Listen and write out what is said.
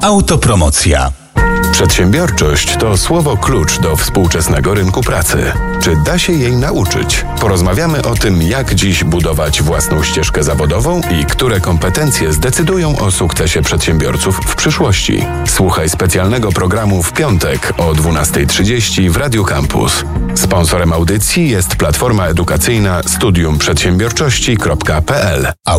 Autopromocja. Przedsiębiorczość to słowo klucz do współczesnego rynku pracy. Czy da się jej nauczyć? Porozmawiamy o tym, jak dziś budować własną ścieżkę zawodową i które kompetencje zdecydują o sukcesie przedsiębiorców w przyszłości. Słuchaj specjalnego programu w piątek o 12:30 w Radiu Campus. Sponsorem audycji jest platforma edukacyjna studiumprzedsiębiorczości.pl.